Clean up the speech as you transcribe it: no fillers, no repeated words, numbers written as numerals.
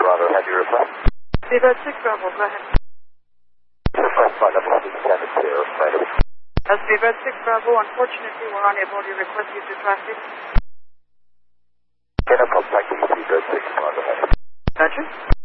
Bravo, have your request? Seabird 6 Bravo, go ahead. Request flight level 670, Seabird 6 Bravo, unfortunately we're unable to request you to traffic. Okay, no problem, thank you, Seabird 6 Bravo, ahead. Roger.